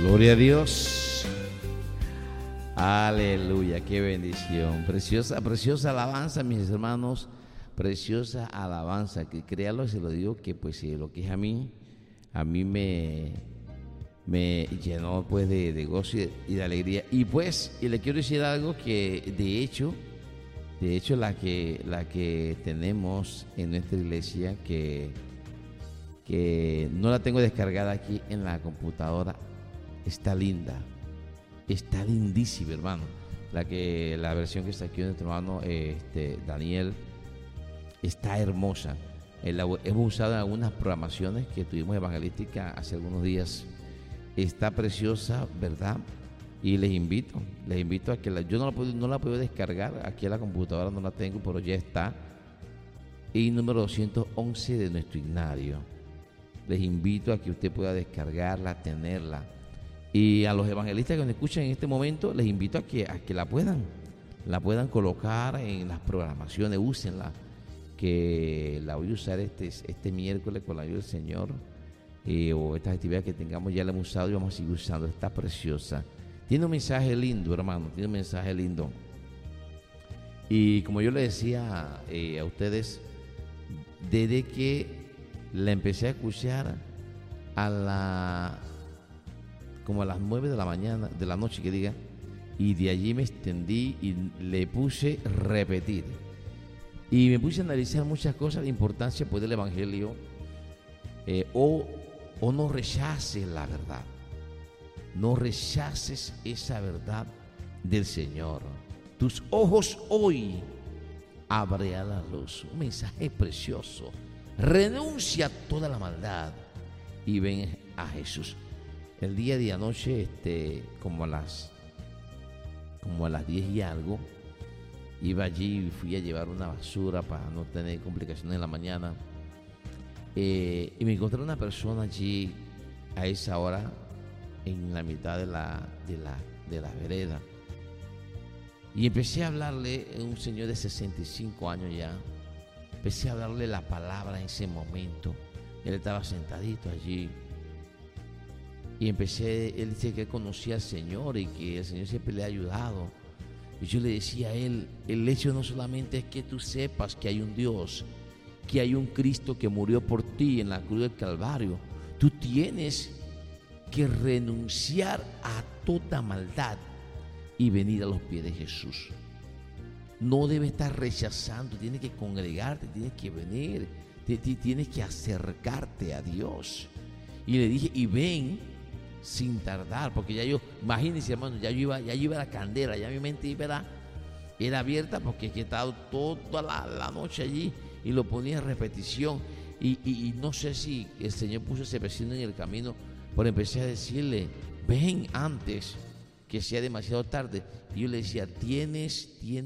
Gloria a Dios. Aleluya, qué bendición. Preciosa, preciosa alabanza, mis hermanos. Preciosa alabanza. Que créalo, se lo digo, que pues lo que es a mí me llenó pues de gozo y de alegría. Y pues, y le quiero decir algo que de hecho la que tenemos en nuestra iglesia, que no la tengo descargada aquí en la computadora, está linda, está lindísima, hermano. La versión que está aquí de nuestro hermano Daniel está hermosa. Hemos usado en algunas programaciones que tuvimos evangelísticas hace algunos días. Está preciosa, ¿verdad? Y les invito a que yo no la puedo descargar aquí en la computadora, no la tengo, pero ya está. Y número 211 de nuestro himnario. Les invito a que usted pueda descargarla, tenerla. Y a los evangelistas que nos escuchan en este momento, les invito a que la puedan colocar en las programaciones, úsenla, que la voy a usar este miércoles con la ayuda del Señor, o estas actividades que tengamos ya la hemos usado y vamos a seguir usando. Está preciosa. Tiene un mensaje lindo, hermano, tiene un mensaje lindo. Y como yo le decía a ustedes, desde que la empecé a escuchar como a las 9 de la mañana, de la noche que diga, y de allí me extendí y le puse repetir. Y me puse a analizar muchas cosas de importancia pues, del Evangelio, o no rechaces la verdad. No rechaces esa verdad del Señor. Tus ojos hoy abre a la luz. Un mensaje precioso. Renuncia a toda la maldad y ven a Jesús. El día de anoche, como a las 10 y algo, iba allí y fui a llevar una basura para no tener complicaciones en la mañana. Y me encontré una persona allí a esa hora en la mitad de la vereda. Y empecé a hablarle, un señor de 65 años ya, empecé a hablarle la palabra en ese momento. Él estaba sentadito allí. Y él dice que él conocía al Señor y que el Señor siempre le ha ayudado. Y yo le decía a él, el hecho no solamente es que tú sepas que hay un Dios, que hay un Cristo que murió por ti en la cruz del Calvario. Tú tienes que renunciar a toda maldad y venir a los pies de Jesús. No debes estar rechazando, tienes que congregarte, tienes que venir, tienes que acercarte a Dios. Y le dije, y ven sin tardar, porque ya imagínense, hermano, ya yo iba a la candela, ya mi mente era abierta, porque he estado toda la noche allí y lo ponía en repetición. Y no sé si el Señor puso ese vecino en el camino, pero empecé a decirle, ven antes que sea demasiado tarde. Y yo le decía, tienes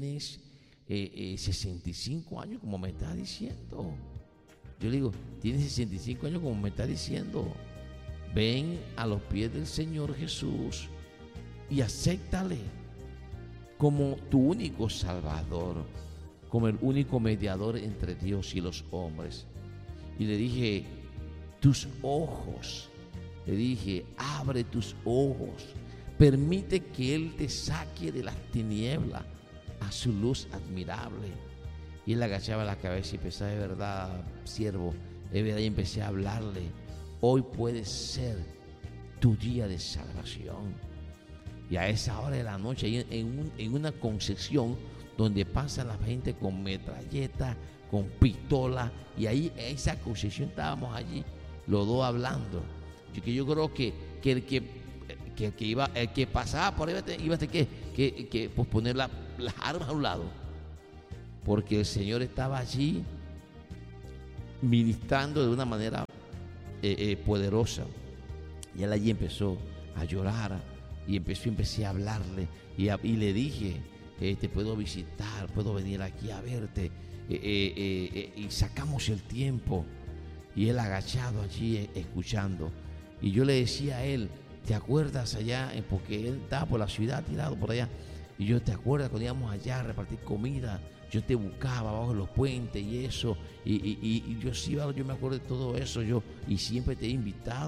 65 años, como me está diciendo. Yo le digo, tienes 65 años, como me está diciendo. Ven a los pies del Señor Jesús y acéptale como tu único Salvador, como el único mediador entre Dios y los hombres. Y le dije, tus ojos, le dije, abre tus ojos, permite que Él te saque de las tinieblas a su luz admirable. Y él agachaba la cabeza y pensaba, de verdad, siervo, de verdad, y empecé a hablarle. Hoy puede ser tu día de salvación. Y a esa hora de la noche, en una concesión donde pasa la gente con metralleta, con pistola, y ahí en esa concesión estábamos allí, los dos hablando. Yo creo que el que pasaba por ahí iba a tener que pues poner las armas a un lado, porque el Señor estaba allí ministrando de una manera poderosa. Y él allí empezó a llorar y empecé a hablarle y le dije, te puedo visitar, puedo venir aquí a verte, y sacamos el tiempo. Y él agachado allí escuchando, y yo le decía a él, ¿te acuerdas allá? Porque él estaba por la ciudad tirado por allá, y yo, ¿te acuerdas cuando íbamos allá a repartir comida? Yo te buscaba abajo de los puentes y eso, y yo sí, yo me acuerdo de todo eso, y siempre te he invitado,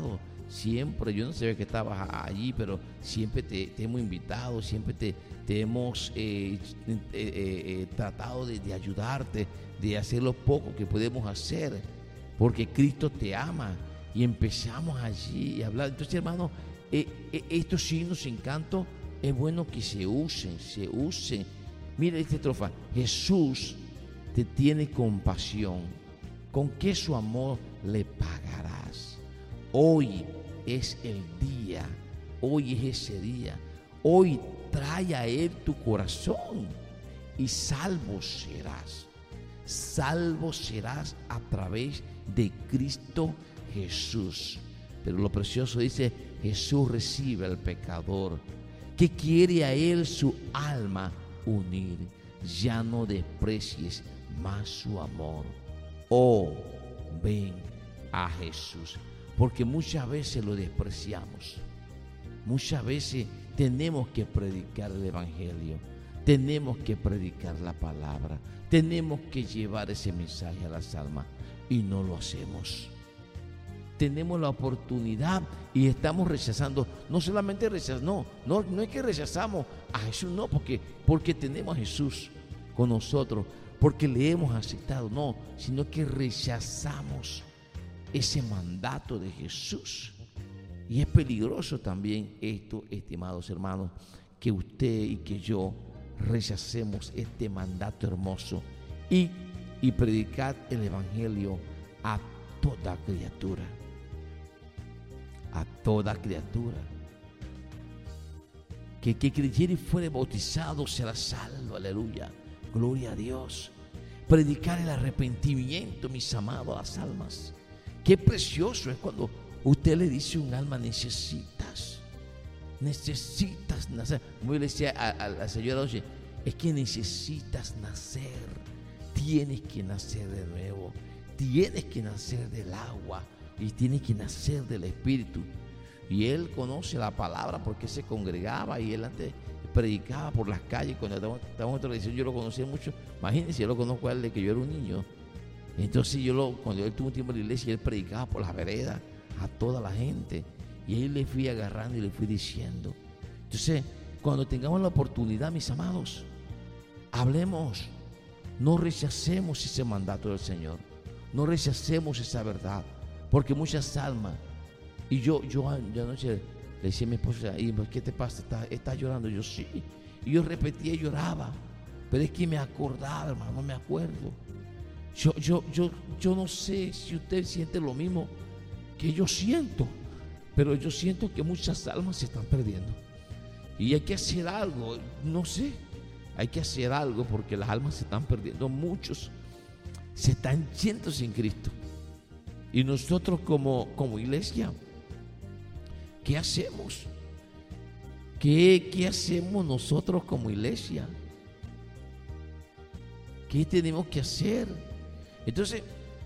siempre, yo no sabía que estabas allí, pero siempre te hemos invitado, siempre te hemos tratado de ayudarte, de hacer lo poco que podemos hacer, porque Cristo te ama. Y empezamos allí a hablar. Entonces, hermano, estos signos y encantos es bueno que se usen. Mira esta estrofa: Jesús te tiene compasión, ¿con qué su amor le pagarás? Hoy es el día, hoy es ese día. Hoy trae a Él tu corazón y salvo serás a través de Cristo Jesús. Pero lo precioso dice: Jesús recibe al pecador que quiere a Él su alma unir. Ya no desprecies más su amor. Oh, ven a Jesús. Porque muchas veces lo despreciamos. Muchas veces tenemos que predicar el Evangelio. Tenemos que predicar la palabra. Tenemos que llevar ese mensaje a las almas y no lo hacemos. Tenemos la oportunidad y estamos rechazando. No solamente rechazamos, no es que rechazamos a Jesús, no, porque tenemos a Jesús con nosotros, porque le hemos aceptado, no, sino que rechazamos ese mandato de Jesús. Y es peligroso también esto, estimados hermanos, que usted y que yo rechacemos este mandato hermoso y predicar el Evangelio a toda criatura. A toda criatura. Que creyere y fuere bautizado será salvo. Aleluya. Gloria a Dios. Predicar el arrepentimiento, mis amados, a las almas. Qué precioso es cuando usted le dice a un alma: necesitas nacer. Como yo le decía a la señora Oye, es que necesitas nacer. Tienes que nacer de nuevo. Tienes que nacer del agua y tienes que nacer del Espíritu. Y él conoce la palabra porque se congregaba y él antes predicaba por las calles. Cuando estábamos en televisión, yo lo conocía mucho. Imagínense, yo lo conozco a él de que yo era un niño. Entonces cuando él tuvo un tiempo en la iglesia, él predicaba por las veredas a toda la gente. Y ahí le fui agarrando y le fui diciendo. Entonces, cuando tengamos la oportunidad, mis amados, hablemos. No rechacemos ese mandato del Señor. No rechacemos esa verdad. Porque muchas almas. Y yo anoche le decía a mi esposa: ¿qué te pasa? ¿Estás llorando? Yo sí. Y yo repetía y lloraba. Pero es que me acordaba, hermano, no me acuerdo. Yo no sé si usted siente lo mismo que yo siento. Pero yo siento que muchas almas se están perdiendo. Y hay que hacer algo, no sé. Hay que hacer algo porque las almas se están perdiendo. Muchos se están yendo sin Cristo. Y nosotros como iglesia, ¿qué hacemos? ¿Qué hacemos nosotros como iglesia? ¿Qué tenemos que hacer? Entonces,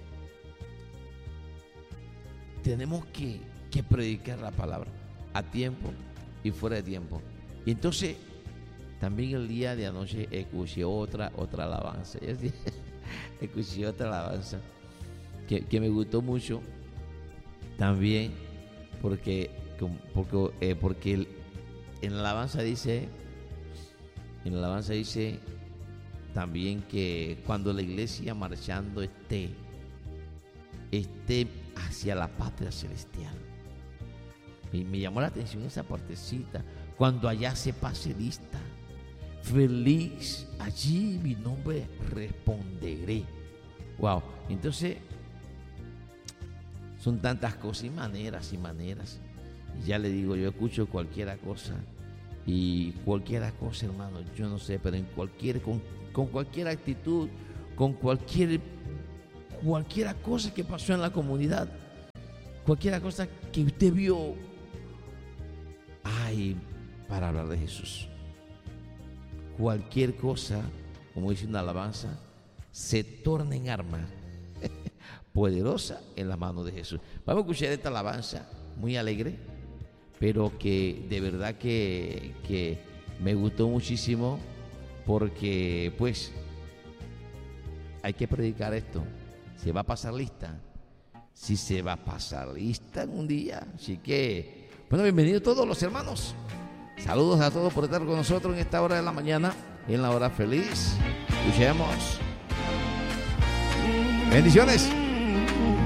tenemos que predicar la palabra a tiempo y fuera de tiempo. Y entonces, también el día de anoche escuché otra alabanza. Escuché otra alabanza que me gustó mucho también porque en la alabanza dice también que cuando la iglesia marchando esté hacia la patria celestial. Y me llamó la atención esa partecita: cuando allá se pase lista, feliz allí mi nombre responderé. Wow. Entonces son tantas cosas y maneras. Y ya le digo, yo escucho cualquiera cosa. Y cualquiera cosa, hermano, yo no sé, pero con cualquier actitud, con cualquiera cosa que pasó en la comunidad, cualquiera cosa que usted vio, hay para hablar de Jesús. Cualquier cosa, como dice una alabanza, se torna en arma poderosa en la mano de Jesús. Vamos a escuchar esta alabanza muy alegre, pero que de verdad que me gustó muchísimo, porque pues hay que predicar esto. Se va a pasar lista, si se va a pasar lista en un día. Así que, bueno, bienvenidos todos los hermanos. Saludos a todos por estar con nosotros en esta hora de la mañana, en la hora feliz. Escuchemos. Bendiciones.